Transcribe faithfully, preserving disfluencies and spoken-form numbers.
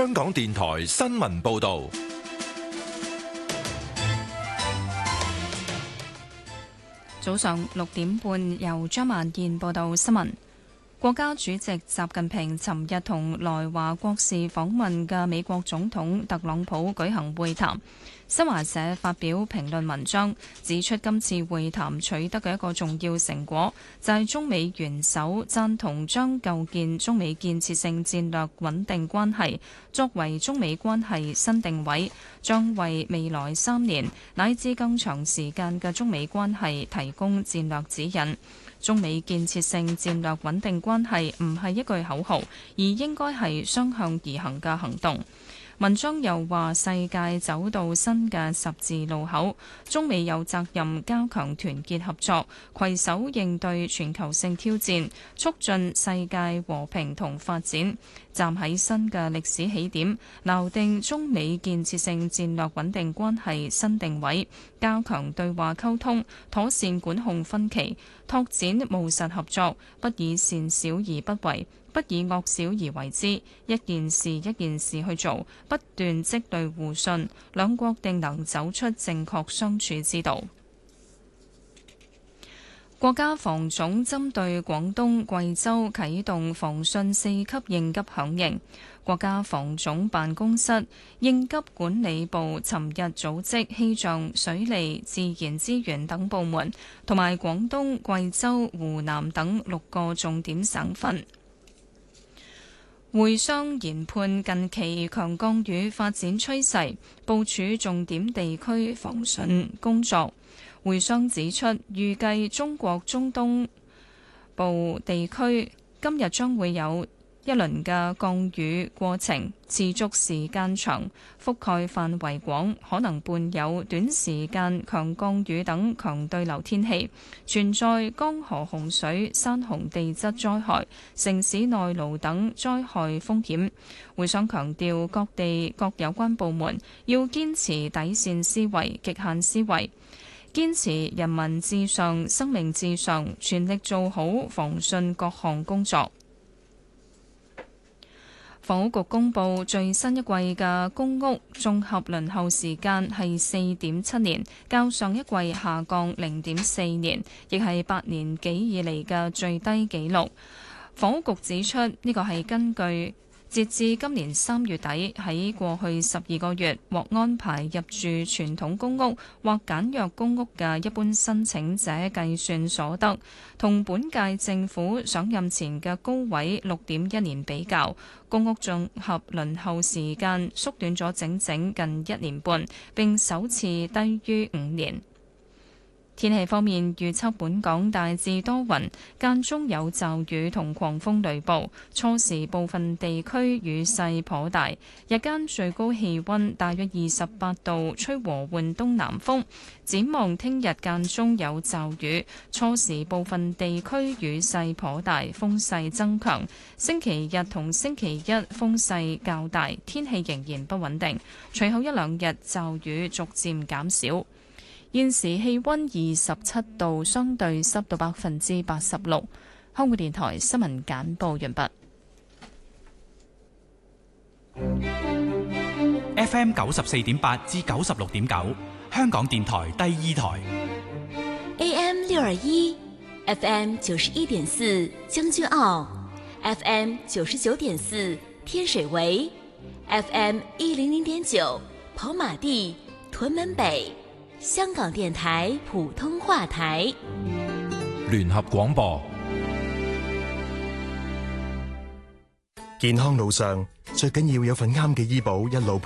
香港電台新聞報道。 早上六點半，由張萬燕報道新聞。國家主席習近平尋日同來華國事訪問嘅美國總統特朗普舉行會談。新華社發表評論文章，指出今次會談取得嘅一個重要成果，就係中美元首贊同將構建中美建設性戰略穩定關係作為中美關係新定位，將為未來三年乃至更長時間嘅中美關係提供戰略指引。中美建設性戰略穩定關係唔係一句口號，而應該係雙向而行嘅行動。文章又話，世界走到新嘅十字路口，中美有責任加強團結合作，攜手應對全球性挑戰，促進世界和平同發展。站喺新嘅歷史起點，錨定中美建設性戰略穩定關係新定位，加強對話溝通，妥善管控分歧，拓展務實合作，不以善小而不為，不以惡小而為之，一件事一件事去做，不斷積累互信，兩國定能走出正確相處之道。國家防總針對廣東、貴州啟動防汛四級應急響應。國家防總辦公室、應急管理部尋日組織氣象、水利、自然資源等部門，同埋廣東、貴州、湖南等六個重點省份會商研判近期強降雨發展趨勢，部署重點地區防汛工作。會商指出，預計中國中東部地區今日將會有一輪嘅降雨過程，持續時間長，覆蓋範圍廣，可能伴有短時間強降雨等強對流天氣，存在江河洪水、山洪地質災害、城市內澇等災害風險。會商強調，各地各有關部門要堅持底線思維、極限思維，堅持人民至上、生命至上，全力做好防汛各項工作。房屋局公布最新一季嘅公屋綜合輪候時間係四點七年，較上一季下降零點四年，亦係八年幾以嚟嘅最低紀錄。房屋局指出，呢個係根據截至今年三月底喺過去十二個月獲安排入住傳統公屋或簡約公屋嘅一般申請者計算所得，同本屆政府上任前嘅高位六點一年比較，公屋綜合輪候時間縮短咗整整近一年半，並首次低於五年。天氣方面，預測本港大致多雲，間中有驟雨同狂風雷暴，初時部分地區雨勢頗大，日間最高氣溫大約二十八度，吹和緩東南風。展望聽日間中有驟雨，初時部分地區雨勢頗大，風勢增強。星期日同星期一風勢較大，天氣仍然不穩定，隨後一兩日驟雨逐漸減少。現時氣溫二十七度，相對濕度百分之八十六。香港電台新聞簡報完畢。 F M 九十四點八至九十六點九，香港電台第二台。 A M 六二一，F M 九十一點四，將軍澳 ，F M 九十九點四，天水圍 ，F M 一零零點九，跑馬地、屯門北。香港電台普通話台， 聯合廣播。 健康路上最緊要有份啱嘅醫保一路陪